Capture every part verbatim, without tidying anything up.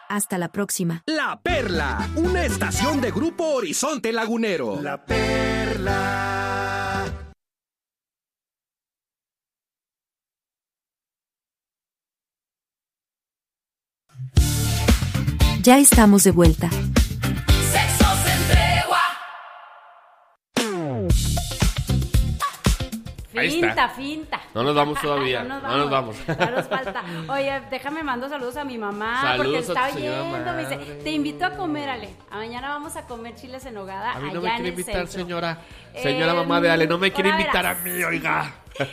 Hasta la próxima. La Perla, una estación de Grupo Horizonte Lagunero. La Perla. Ya estamos de vuelta. Sexo sin tregua. Finta, finta. No nos vamos todavía. no nos No nos vamos. Ya nos falta. Oye, déjame mando saludos a mi mamá. Saludos porque a está tu señora oyendo. Me dice, madre. te invito a comer, Ale. A mañana vamos a comer chiles en nogada. A mí no allá me en quiere el invitar, centro. señora. Señora Eh, mamá de Ale, no me quiere ahora invitar a verás. mí, oiga.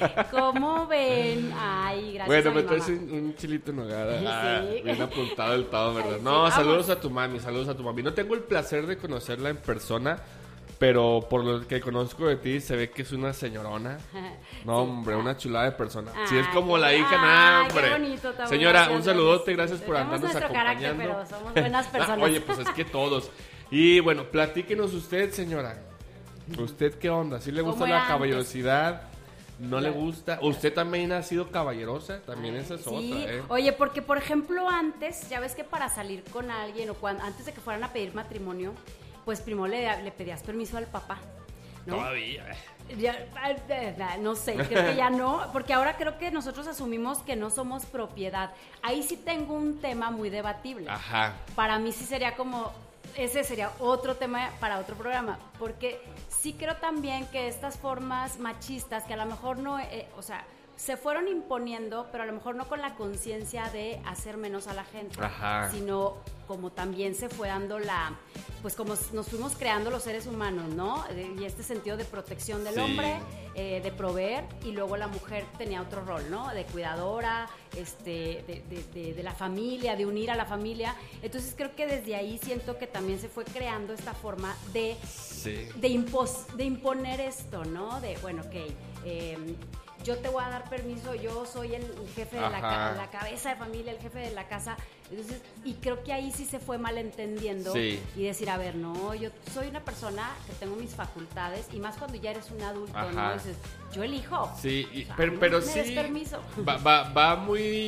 ¿Cómo ven? Ay, gracias Bueno, a me mi traes mamá. un, un chilito en nogada. Sí. Ah, bien apuntado el todo, ¿verdad? Ay, sí, No, vamos. saludos a tu mami, saludos a tu mami. No tengo el placer de conocerla en persona, pero por lo que conozco de ti, se ve que es una señorona. No, hombre, una chulada de persona. Si es Ay, como la qué- hija, ay, no, qué hombre. bonito, Tabu, Señora, gracias, un saludote, gracias. gracias por Tenemos andarnos nuestro carácter, acompañando. pero somos buenas personas. Oye, pues es que todos. Y bueno, platíquenos usted, señora. ¿Usted qué onda? ¿Sí le gusta ¿Cómo la era antes? caballerosidad? ¿No le Ya. gusta? ¿Usted también ha sido caballerosa? También esa es Sí, otra, ¿eh? oye, porque por ejemplo antes, ya ves que para salir con alguien o cuando, antes de que fueran a pedir matrimonio, pues primero le, le pedías permiso al papá, ¿no? Todavía. eh. Ya, eh, eh, no sé, creo que ya no, porque ahora creo que nosotros asumimos que no somos propiedad. Ahí sí tengo un tema muy debatible. Ajá. Para mí sí sería como, ese sería otro tema para otro programa, porque sí creo también que estas formas machistas que a lo mejor no, eh, o sea, se fueron imponiendo, pero a lo mejor no con la conciencia de hacer menos a la gente, Ajá. sino como también se fue dando la, pues como nos fuimos creando los seres humanos, ¿no? De- y este sentido de protección del Sí. hombre, eh, de proveer, y luego la mujer tenía otro rol, ¿no? De cuidadora, este, de, de, de, de la familia, de unir a la familia. Entonces creo que desde ahí siento que también se fue creando esta forma de, Sí. de, impos, de imponer esto, ¿no? De, bueno, ok, eh, yo te voy a dar permiso, yo soy el jefe de la, Ajá. ca- la cabeza de familia, el jefe de la casa. Entonces, y creo que ahí sí se fue malentendiendo Sí. y decir, a ver, no, yo soy una persona que tengo mis facultades, y más cuando ya eres un adulto, Ajá. ¿no? Dices, yo elijo. Sí, y- O sea, pero, no pero me sí. des permiso. Va, va, va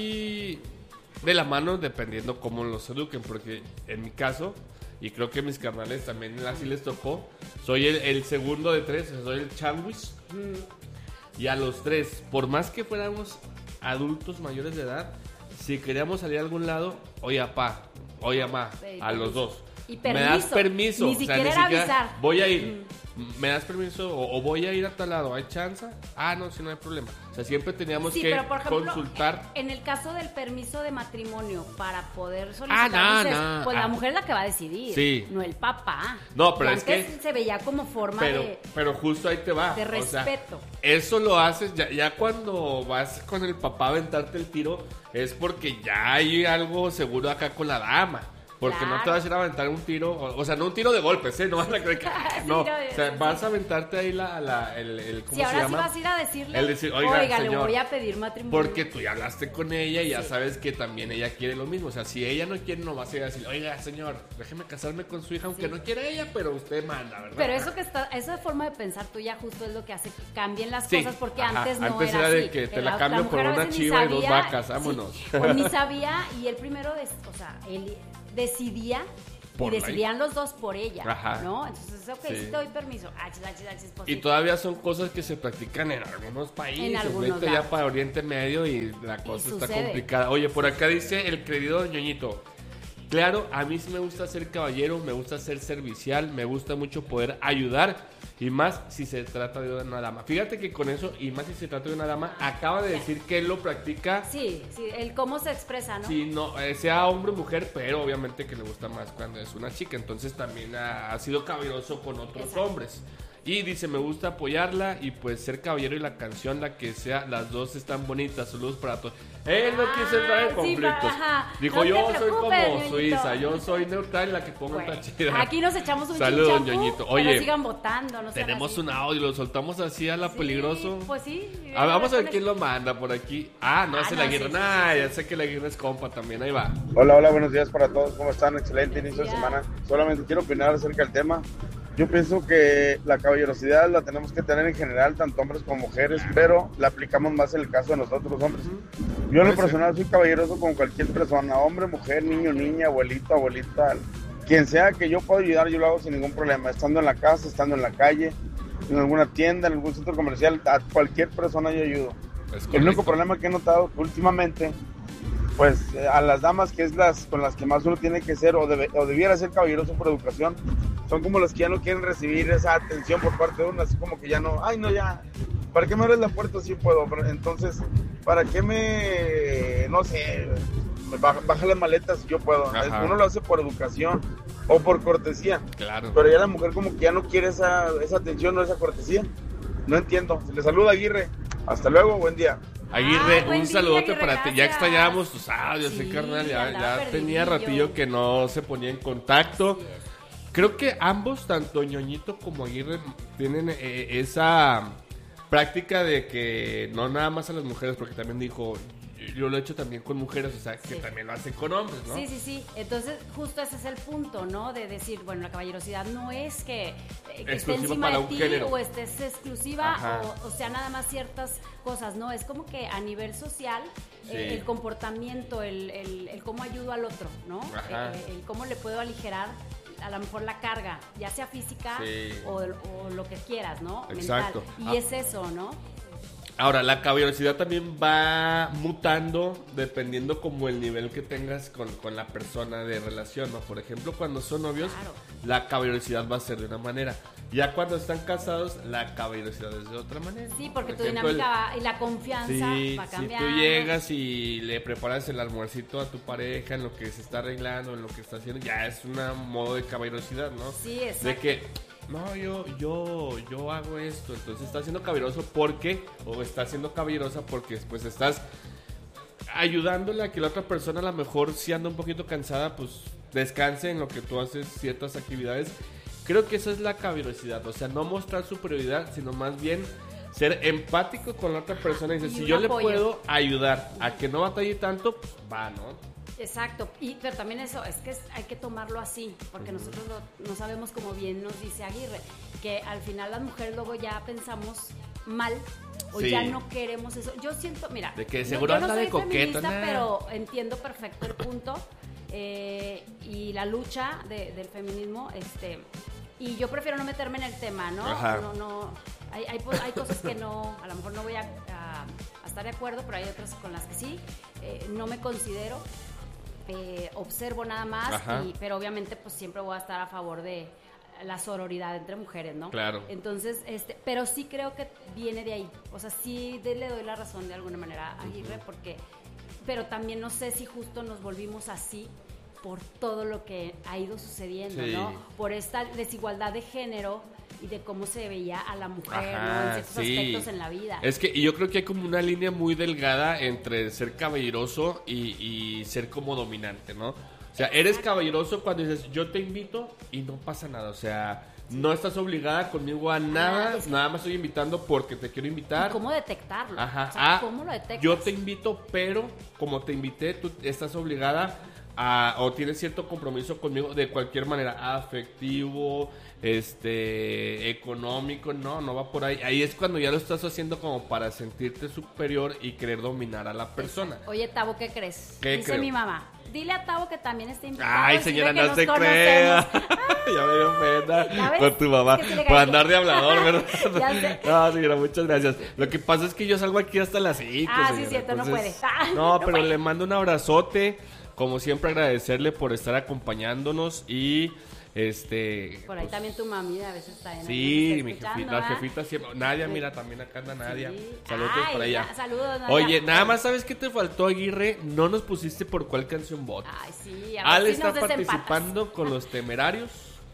muy de la mano dependiendo cómo los eduquen, porque en mi caso, y creo que mis carnales también así les tocó, soy el, el segundo de tres, soy el changuis. Y a los tres, por más que fuéramos adultos mayores de edad, si queríamos salir a algún lado, oye, papá, oye, mamá, Pedir a los permiso. dos. Y ¿Me das permiso. permiso? Ni siquiera era avisar. Voy a ir. ¿Me das permiso? O, o voy a ir a tal lado. ¿Hay chance? Ah, no, si no hay problema. O sea, siempre teníamos Sí, que pero por ejemplo, consultar. en el caso del permiso de matrimonio, para poder Ah, solicitar, no, dices, no, pues ah. la mujer es la que va a decidir, Sí. no el papá. No, pero Y es antes que- se veía como forma Pero, de... pero justo ahí te va. de o sea, respeto. eso lo haces ya, ya cuando vas con el papá a aventarte el tiro, es porque ya hay algo seguro acá con la dama. Porque no te Claro. vas a ir a aventar un tiro, o, o sea, no un tiro de golpes, ¿eh? No vas a creer que... Sí, No, no, o sea, sí. vas a aventarte ahí la, la, el, el, ¿cómo Si se ahora sí llama? vas a ir a decirle, El decir, oiga, le señor, voy a pedir matrimonio. Porque tú ya hablaste con ella y ya Sí. sabes que también ella quiere lo mismo. O sea, si ella no quiere, no vas a ir a decir, oiga, señor, déjeme casarme con su hija, aunque Sí. no quiera ella, pero usted manda, ¿verdad? Pero eso que está, esa forma de pensar tuya justo es lo que hace que cambien las Sí, cosas, porque ajá, antes no antes era, era de así. que te La- la cambio la mujer por a una veces ni chiva y dos sabía, vacas, sí, vámonos. o ni sabía, y él primero, des- o sea, él decidía Por y la decidían los dos por ella, Ajá. ¿no? Entonces, ok, Sí. sí te doy permiso. Ah, chis, ah, chis, ah, chis, pues Y sí. todavía son cosas que se practican en algunos países. En algunos Vete ya lados. para Oriente Medio y la cosa está sucede. complicada. Oye, por acá dice el querido ñoñito. Claro, a mí sí me gusta ser caballero, me gusta ser servicial, me gusta mucho poder ayudar. Y más si se trata de una dama. Fíjate que con eso, y más si se trata de una dama, acaba de decir que él lo practica. Sí, sí, el cómo se expresa, ¿no? Si no, eh, sea hombre o mujer, pero obviamente que le gusta más cuando es una chica. Entonces también ha, ha sido caballeroso con otros Exacto. hombres. Y dice, me gusta apoyarla y pues ser caballero y la canción, la que sea, las dos están bonitas. Saludos para todos. Él no quiso entrar en Ah, sí, conflictos. ajá. Dijo, No te yo soy preocupes, como ñoñito. Suiza, yo soy neutral y la que ponga Bueno, está chida. aquí nos echamos un Saludos, chinchampú, ñoñito. que Oye, nos sigan votando, no sean tenemos así. un audio, lo soltamos así a la Sí, peligroso. Pues sí. A ver, vamos a ver Pones- quién lo manda por aquí. Ah, no, Ah, es el no, Aguirre. sí, sí, Nah, sí, ya sé que el Aguirre es compa también. Ahí va. Hola, hola, buenos días para todos. ¿Cómo están? Excelente inicio de días. semana. Solamente quiero opinar acerca del tema. Yo pienso que la caballerosidad la tenemos que tener en general, tanto hombres como mujeres, pero la aplicamos más en el caso de nosotros los hombres. Yo en lo personal soy caballeroso con cualquier persona, hombre, mujer, niño, niña, abuelito, abuelita, quien sea que yo pueda ayudar, yo lo hago sin ningún problema, estando en la casa, estando en la calle, en alguna tienda, en algún centro comercial, a cualquier persona yo ayudo. El único problema que he notado últimamente, pues a las damas, que es las con las que más uno tiene que ser o, debe, o debiera ser caballeroso por educación, son como las que ya no quieren recibir esa atención por parte de uno, así como que ya no, ay no ya, ¿para qué me abres la puerta si puedo? Entonces, ¿para qué me, no sé, me baja, baja las maletas si yo puedo? Ajá. Uno lo hace por educación o por cortesía, claro. Pero ya la mujer como que ya no quiere esa, esa atención o esa cortesía, no entiendo. Le saluda Aguirre, hasta luego, buen día. Aguirre, ah, un día, saludote Aguirre, para gracias. ti. Ya extrañábamos tus audios, sí, sí, carnal. Ya, ya perdidillo. tenía ratillo que no se ponía en contacto. Creo que ambos, tanto Ñoñito como Aguirre, tienen eh, esa práctica de que no nada más a las mujeres, porque también dijo, yo lo he hecho también con mujeres, o sea, que sí. También lo hacen con hombres, ¿no? Sí, sí, sí. Entonces, justo ese es el punto, ¿no? De decir, bueno, la caballerosidad no es que, que esté encima de ti género. O estés exclusiva o, o sea, nada más ciertas cosas, ¿no? Es como que a nivel social, sí. eh, el comportamiento, el, el, el cómo ayudo al otro, ¿no? Eh, el cómo le puedo aligerar a lo mejor la carga, ya sea física sí. o, o lo que quieras, ¿no? Exacto. Mental. Y ah. es eso, ¿no? Ahora, la caballerosidad también va mutando dependiendo como el nivel que tengas con, con la persona de relación, ¿no? Por ejemplo, cuando son novios, claro. La caballerosidad va a ser de una manera. Ya cuando están casados, la caballerosidad es de otra manera. Sí, porque Por tu ejemplo, dinámica el, y la confianza sí, va cambiando. Si tú llegas y le preparas el almuercito a tu pareja en lo que se está arreglando, en lo que está haciendo, ya es un modo de caballerosidad, ¿no? Sí, exacto. De que... No, yo, yo, yo hago esto. Entonces estás siendo caballeroso porque, o estás siendo caballerosa porque después estás ayudándole a que la otra persona a lo mejor si anda un poquito cansada, pues descanse en lo que tú haces ciertas actividades. Creo que esa es la caballerosidad, o sea, no mostrar superioridad, sino más bien ser empático con la otra persona y decir, si yo apoyo. Le puedo ayudar a que no batalle tanto, pues va, ¿no? Exacto, y, pero también eso, es que es, hay que tomarlo así, porque uh-huh. nosotros no, no sabemos, como bien nos dice Aguirre, que al final las mujeres luego ya pensamos mal o sí. Ya no queremos eso. Yo siento, mira, de que seguro yo no soy de coqueta, feminista, pero entiendo perfecto el punto eh, y la lucha de, del feminismo, este, y yo prefiero no meterme en el tema, ¿no? Ajá. No, no, hay, hay, hay cosas que no, a lo mejor no voy a, a, a estar de acuerdo, pero hay otras con las que sí, eh, no me considero. Eh, observo nada más, y, pero obviamente pues siempre voy a estar a favor de la sororidad entre mujeres, ¿no? Claro. Entonces, este, pero sí creo que viene de ahí, o sea, sí de, le doy la razón de alguna manera a Aguirre, uh-huh. porque, pero también no sé si justo nos volvimos así por todo lo que ha ido sucediendo, sí. ¿no? Por esta desigualdad de género y de cómo se veía a la mujer, ajá, ¿no? En ciertos sí. aspectos en la vida. Es que y yo creo que hay como una línea muy delgada entre ser caballeroso y, y ser como dominante, ¿no? O sea, exacto. Eres caballeroso cuando dices, yo te invito y no pasa nada, o sea, sí. No estás obligada conmigo a nada, ah, es que... nada más estoy invitando porque te quiero invitar. ¿Y cómo detectarlo? Ajá. O sea, ah, ¿cómo lo detectas? Yo te invito, pero como te invité, tú estás obligada a, o tienes cierto compromiso conmigo de cualquier manera, afectivo, este, económico, no, no va por ahí. Ahí es cuando ya lo estás haciendo como para sentirte superior y querer dominar a la persona. Oye, Tavo, ¿qué crees? ¿Qué Dice creo? mi mamá, dile a Tavo que también está invitado. Ay, señora, no se crea. Ya me dio pena con tu mamá. Es que por andar de hablador, ¿verdad? Ya sé. No, señora, muchas gracias. Lo que pasa es que yo salgo aquí hasta las cinco. Ah, señora, sí, cierto, entonces, no puede. Ah, no, no pero puede. Le mando un abrazote. Como siempre, agradecerle por estar acompañándonos y... Este, por ahí pues, también tu mami a veces está en sí, mi jefita, la jefita siempre. Nadia, mira, también acá anda Nadia. Sí. Saludos Ay, para ella. Na, saludos, Nadia. Oye, nada más, ¿sabes qué te faltó, Aguirre? No nos pusiste por cuál canción votas. Ay, sí, a Al ver si está nos participando con Los Temerarios.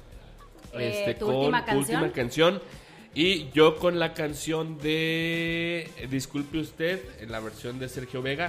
Eh, este, ¿tu con última tu última canción. Y yo con la canción de Disculpe Usted, en la versión de Sergio Vega.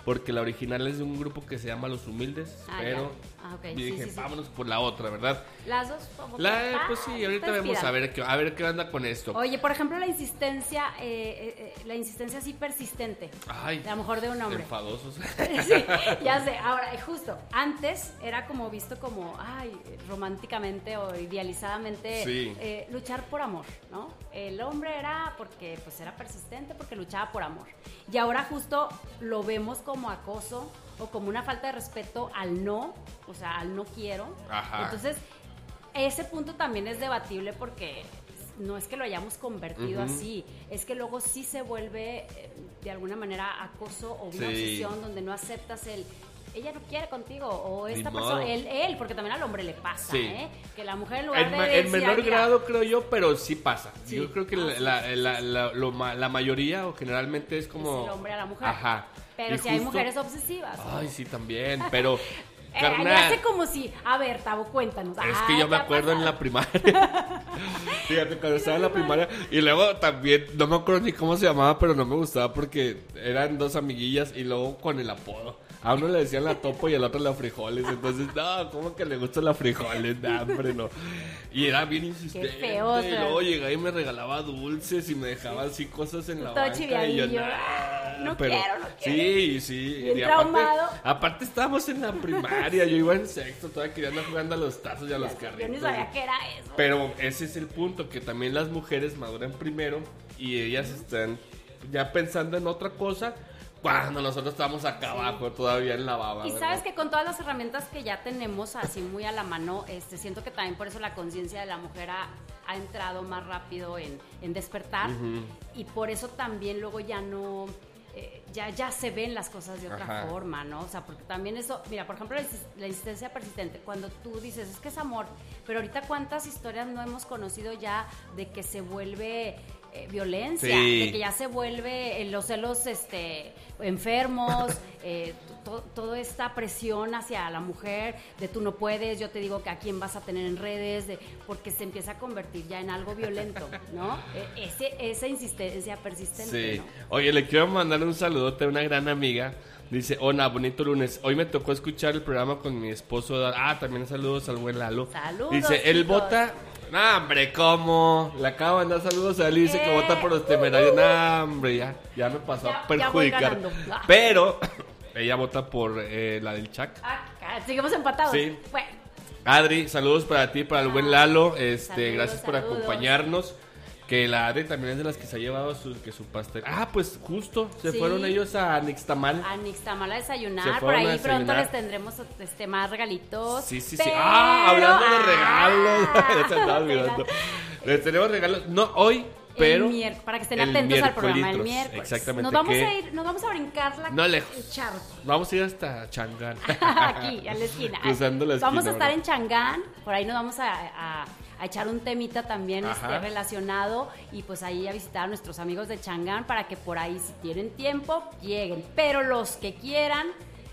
porque la original es de un grupo que se llama Los Humildes, Ah, pero ya. Ah, ok. y Sí, dije, sí, sí. vámonos por la otra, ¿verdad? Las dos. como La, que, pues ah, sí, ahorita está vamos a inspirada. ver qué, a ver qué anda con esto. Oye, por ejemplo, la insistencia, eh, eh, eh, la insistencia así persistente. Ay, A lo mejor de un hombre. enfadosos. Sí, ya sé. Ahora, eh, justo, antes era como visto como, ay, románticamente o idealizadamente Sí. eh, luchar por amor, ¿no? El hombre era porque, pues, era persistente porque luchaba por amor. Y ahora justo lo vemos como acoso o como una falta de respeto al no, o sea, al no quiero. Ajá. Entonces, ese punto también es debatible porque no es que lo hayamos convertido Ujú. así, es que luego sí se vuelve eh, de alguna manera acoso o una Sí. obsesión donde no aceptas el ella no quiere contigo o esta Ni persona, modo. él, él, porque también al hombre le pasa, Sí. ¿eh? Que la mujer en lugar En, de ma- decir, en menor "Ay, mira", grado creo yo, pero sí pasa. Sí. Yo creo que Ah, la, sí. la, la, la- lo ma- la mayoría o generalmente es como... es el hombre a la mujer. Ajá. Pero Y si hay justo- mujeres obsesivas. Ay, sí, también, pero... Eh, carnal, le hace como si, a ver, Tavo, cuéntanos. es Ah, que yo ¿qué me ha acuerdo en pasado? la primaria. Fíjate, cuando estaba en la primaria. Y luego también, no me acuerdo ni cómo se llamaba, pero no me gustaba porque eran dos amiguillas y luego con el apodo. A uno le decían la topo y al otro la frijoles. Entonces, no, ¿cómo que le gustan las frijoles? No, hombre, no. Y era bien insistente. feo, Y o sea. luego llegaba y me regalaba dulces y me dejaba así cosas en la Todo banca. Y yo, chiviadillo. "Nah", No pero, quiero, no quiero. Sí, sí. Bien y aparte, traumado. aparte estábamos en la primaria. Yo iba en sexto, todavía quería andar jugando a los tazos y a los Yo carritos. ni sabía qué era eso. Pero ese es el punto, que también las mujeres maduran primero y ellas están ya pensando en otra cosa cuando nosotros estamos acá abajo todavía en la baba. Y ¿verdad? sabes que con todas las herramientas que ya tenemos así muy a la mano, este, siento que también por eso la conciencia de la mujer ha, ha entrado más rápido en, en despertar y por eso también luego ya no... eh, ya, ya se ven las cosas de otra Ajá. forma, ¿no? O sea, porque también eso, mira, por ejemplo, la, insis- la insistencia persistente, cuando tú dices, es que es amor, pero ahorita cuántas historias no hemos conocido ya de que se vuelve eh, violencia, Sí. de que ya se vuelve eh, los celos este, enfermos, eh, to- toda esta presión hacia la mujer, de tú no puedes, yo te digo que a quién vas a tener en redes, de, porque se empieza a convertir ya en algo violento, ¿no? E- ese, esa insistencia persistente, Sí. ¿no? Oye, le quiero mandar un saludote a una gran amiga. Dice, hola, bonito lunes. Hoy me tocó escuchar el programa con mi esposo. Ah, también saludos al buen Lalo. Saludos, Dice, él chicos. vota... No, hombre, ¿cómo? Le acabo de mandar saludos a él y dice que Eh, vota por los temerarios. No, hombre, ya, ya me pasó Ya- a ya voy perjudicar. ganando. Pero ella vota por eh, la del Chac. Ah, cara, seguimos empatados. Sí. Bueno, Adri, saludos para ti, para el buen Lalo. Este, Saludos, gracias por saludos. acompañarnos. Que la Adri también es de las que se ha llevado su, que su pastel. Ah, pues justo, se Sí. fueron ellos a Nixtamal. a Nixtamal a Se desayunar, por fueron a ahí pronto desayunar. les tendremos este, más regalitos. Sí, sí, sí. pero- Ah, hablando de Ah, regalos. Ya se andaba te la- olvidando. Les tenemos regalos. No hoy, pero. el miércoles, para que estén el atentos al programa el miércolitros, miércoles. exactamente, Nos vamos que- a ir, nos vamos a brincar la No lejos. el charco. Vamos a ir hasta Changán. Aquí, a la esquina. Cruzando la esquina, Vamos a estar ¿verdad? en Changán, por ahí nos vamos a, a- a echar un temita también Ajá. este, relacionado y pues ahí a visitar a nuestros amigos de Changán para que por ahí si tienen tiempo lleguen. Pero los que quieran,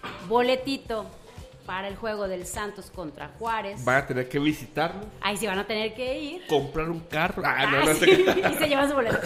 boletito para el juego del Santos contra Juárez. Van a tener que visitarnos, Ahí sí van a tener que ir. comprar un carro. Ah, no, Ah, no sí, sé. y se llevan su boleto.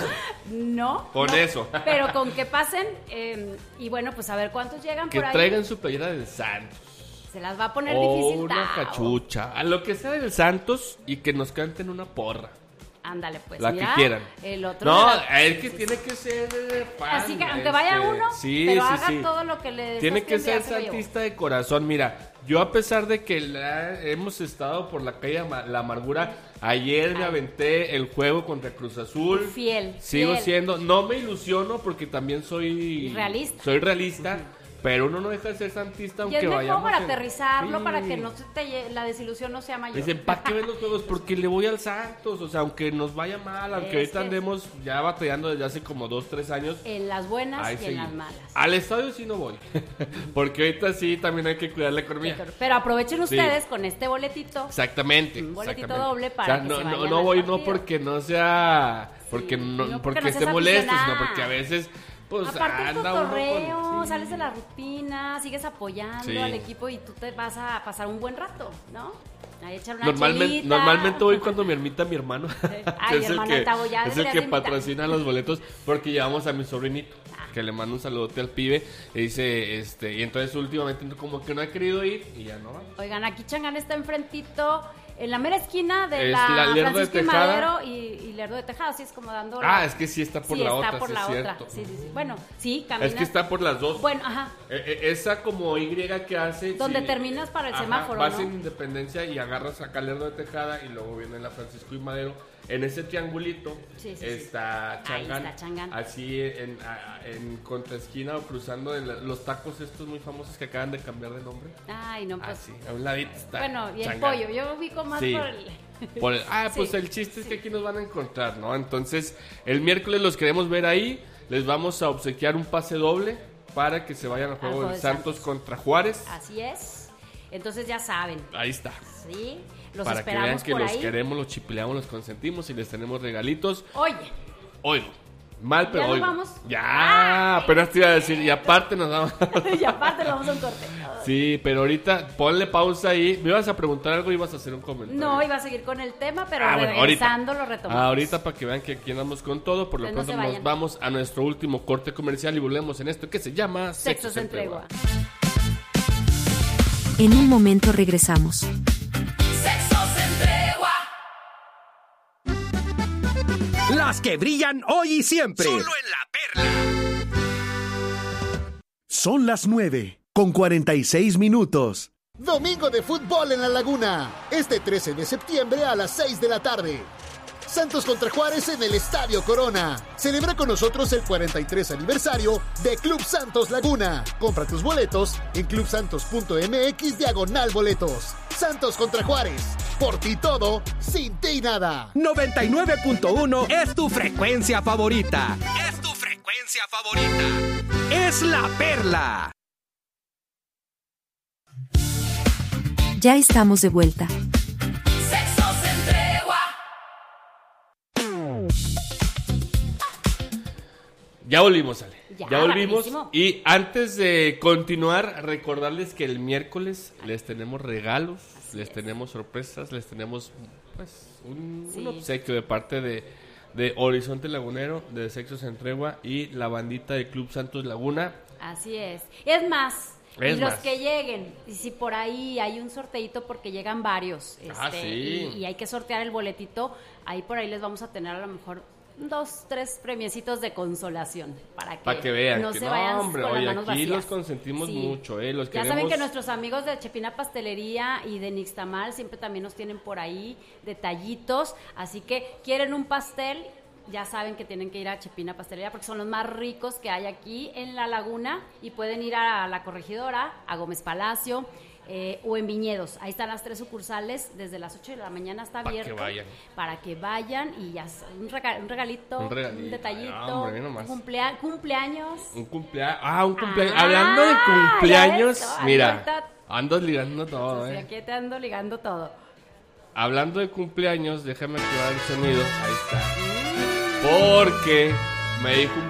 No. Con no, eso. Pero con que pasen eh, y bueno, pues a ver cuántos llegan Que por ahí. traigan su playera del Santos. Se las va a poner O difícil. una Tao. cachucha. A lo que sea del Santos y que nos canten una porra. Ándale, pues. La mira, que quieran. El otro. No, de la- es que tiene que ser eh, fan, Así que aunque vaya este, uno, sí, pero sí, haga sí. todo lo que le Tiene estás que ser pidiendo, ya se lo llevó. santista de corazón. Mira, yo a pesar de que la- hemos estado por la calle Ama- La Amargura, ayer me Ay. aventé el juego contra Cruz Azul. Fiel, Sigo fiel. siendo, no me ilusiono porque también soy Realista. Soy realista, pero uno no deja de ser santista Y aunque es mejor vayamos para en- aterrizarlo, Sí. para que no se te lle- la desilusión no sea mayor. Dicen, ¿para qué ves los juegos? Porque le voy al Santos, o sea, aunque nos vaya mal, aunque Es ahorita que- andemos ya batallando desde hace como dos, tres años. En las buenas Ahí y en seguimos. las malas. Al estadio sí no voy, porque ahorita sí también hay que cuidar la economía. Pero aprovechen Sí. ustedes con este boletito. Exactamente. Un boletito exactamente. doble para O sea, que no, se no, vayan no al voy no partido. porque no sea, porque Sí, no, no porque porque no esté seas molesto, sino aficionada. porque a veces pues Aparte el anda uno cotorreo, con sí. sales de la rutina, sigues apoyando Sí. al equipo y tú te vas a pasar un buen rato, ¿no? Ahí echar una Normalmente, chelita. normalmente voy cuando me invita mi hermano, Ay, que es el hermano, que, Tavo, ya es el deberías que de invitar. patrocina los boletos porque llevamos a mi sobrinito, Ah, que le mando un saludote al pibe. Y dice, este, y entonces últimamente como que no ha querido ir y ya no va. Oigan, aquí Changán está enfrentito, en la mera esquina de Es la, la Lerdo de Francisco y Tejada. Madero y, y Lerdo de Tejada, así es como dando... Ah, la- es que sí está por sí, la está otra, por sí la es otra. cierto. Sí, sí, sí. Bueno, sí, caminas... Es que está por las dos. Bueno, ajá. Eh, eh, esa como Y que hace... Donde sí, terminas para el ajá, semáforo, vas ¿no? en Independencia y agarras a Lerdo de Tejada y luego viene la Francisco y Madero. En ese triangulito Sí, sí, sí. está Ahí Changán. está Changán. Así en, a- en contraesquina o cruzando en la- los tacos estos muy famosos que acaban de cambiar de nombre. Ay, no, pues... Así, a un ladito está Bueno, y el Changán. pollo, yo ubico más Sí. por el... Por el- ah, pues Sí, el chiste es sí. que aquí nos van a encontrar, ¿no? Entonces, el miércoles los queremos ver ahí. Les vamos a obsequiar un pase doble para que se vayan al juego juego de de Santos Santos. contra Juárez. Así es. Entonces ya saben, Ahí está. ¿sí? Los Para que esperamos vean que por los ahí. queremos, los chipileamos, los consentimos y les tenemos regalitos. Oye, Oigo. Mal, pero ¿Ya nos oigo. vamos? Ya, pero te iba a decir. Y aparte nos vamos. y aparte le vamos a un corte. Sí, pero ahorita ponle pausa ahí. Me ibas a preguntar algo y ibas a hacer un comentario. No, iba a seguir con el tema, pero Ah, bueno, regresando ahorita. lo retomamos. Ah, ahorita para que vean que aquí andamos con todo. Por lo Pues no pronto se nos vayan. vamos a nuestro último corte comercial y volvemos en esto que se llama Sexo se entregua. En un momento regresamos. Sexo se entregua. Las que brillan hoy y siempre. Solo en La Perla. Son las nueve con cuarenta y seis minutos. Domingo de fútbol en La Laguna. Este trece de septiembre a las seis de la tarde. Santos contra Juárez en el Estadio Corona. Celebra con nosotros el cuarenta y tres aniversario de Club Santos Laguna. Compra tus boletos en clubsantos.mx diagonal boletos. Santos contra Juárez. Por ti todo, sin ti nada. noventa y nueve punto uno es tu frecuencia favorita. Es tu frecuencia favorita. Es La Perla. Ya estamos de vuelta. Sexo se entregua. Ya volvimos, Ale. Ya, Ya, volvimos. rapidísimo. Y antes de continuar, recordarles que el miércoles les tenemos regalos, Así les es. tenemos sorpresas, les tenemos pues un, Sí. un obsequio de parte de, de Horizonte Lagunero, de Sexo Se Entregua y la bandita de Club Santos Laguna. Así es. Es más, Es y los más. que lleguen, y si por ahí hay un sorteito porque llegan varios, Ah, este, sí. y, y hay que sortear el boletito, ahí por ahí les vamos a tener a lo mejor dos, tres premiecitos de consolación para que, Para que vean no que se no, vayan hombre, con oye, las manos aquí vacías. los consentimos mucho, eh, los Ya saben queremos- que nuestros amigos de Chepina Pastelería y de Nixtamal siempre también nos tienen por ahí detallitos, así que quieren un pastel, ya saben que tienen que ir a Chepina Pastelería porque son los más ricos que hay aquí en La Laguna y pueden ir a La Corregidora, a Gómez Palacio eh, o en Viñedos. Ahí están las tres sucursales, desde las ocho de la mañana está Pa' que abierto. vayan. Para que vayan y ya s- un, rega- un regalito, Un regalito, detallito, ay, hombre, nomás. cumplea- cumpleaños. Un cumpleaños. Ah, un cumpleaños. Ah, Hablando de cumpleaños, ya ves, mira, ahorita- ando ligando todo, Entonces, eh. aquí te ando ligando todo. Hablando de cumpleaños, déjame activar el sonido. Ahí está. Porque me dijo un